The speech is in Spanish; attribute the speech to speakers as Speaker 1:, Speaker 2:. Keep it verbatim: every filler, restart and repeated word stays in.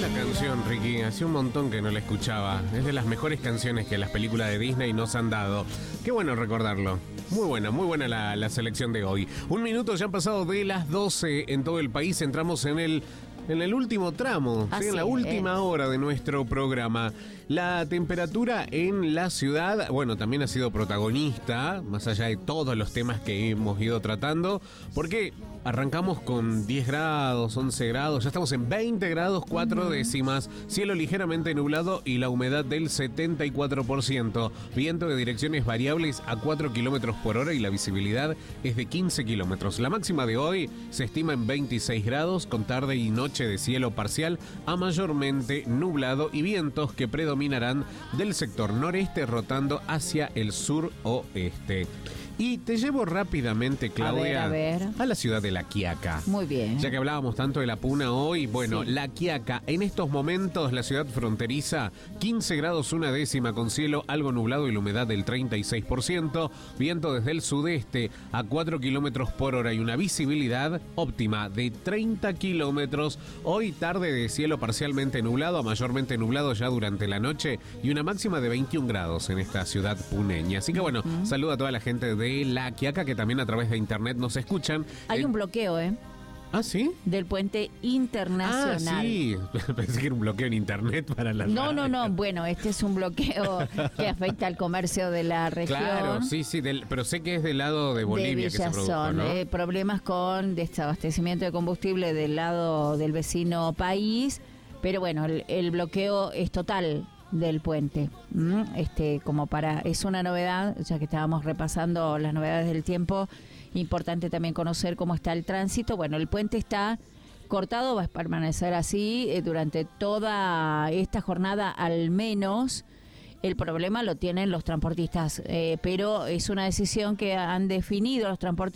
Speaker 1: Linda canción, Ricky. Hace un montón que no la escuchaba. Es de las mejores canciones que las películas de Disney nos han dado. Qué bueno recordarlo. Muy buena, muy buena la, la selección de hoy. Un minuto ya han pasado de las doce en todo el país. Entramos en el, en el último tramo, ¿sí? En la última es. hora de nuestro programa. La temperatura en la ciudad, bueno, también ha sido protagonista, más allá de todos los temas que hemos ido tratando, porque arrancamos con diez grados, once grados, ya estamos en veinte grados, cuatro décimas, cielo ligeramente nublado y la humedad del setenta y cuatro por ciento, viento de direcciones variables a cuatro kilómetros por hora y la visibilidad es de quince kilómetros. La máxima de hoy se estima en veintiséis grados, con tarde y noche de cielo parcial a mayormente nublado y vientos que predominarán del sector noreste rotando hacia el sur-oeste. Y te llevo rápidamente, Claudia,
Speaker 2: a, ver, a, ver.
Speaker 1: a la ciudad de La Quiaca.
Speaker 2: Muy bien.
Speaker 1: Ya que hablábamos tanto de la Puna hoy, bueno, sí. La Quiaca, en estos momentos, la ciudad fronteriza, quince grados una décima con cielo algo nublado y la humedad del treinta y seis por ciento, viento desde el sudeste a cuatro kilómetros por hora y una visibilidad óptima de treinta kilómetros. Hoy tarde de cielo parcialmente nublado a mayormente nublado ya durante la noche y una máxima de veintiún grados en esta ciudad puneña. Así que bueno, uh-huh. saludo a toda la gente de La Quiaca que también a través de internet nos escuchan.
Speaker 2: Hay eh, un bloqueo, ¿eh?
Speaker 1: ¿Ah, sí?
Speaker 2: Del puente internacional.
Speaker 1: Ah, sí. Pensé que era un bloqueo en internet para la
Speaker 2: No, no, no. Bueno, este es un bloqueo que afecta al comercio de la región.
Speaker 1: Claro, sí, sí. Del, pero sé que es del lado de Bolivia
Speaker 2: de
Speaker 1: que se produjo, ¿no?
Speaker 2: Eh, problemas con desabastecimiento de combustible del lado del vecino país. Pero bueno, el, el bloqueo es total del puente, ¿Mm? este como para es una novedad, ya que estábamos repasando las novedades del tiempo, importante también conocer cómo está el tránsito. Bueno, el puente está cortado, va a permanecer así eh, durante toda esta jornada al menos. El problema lo tienen los transportistas, eh, pero es una decisión que han definido los transportistas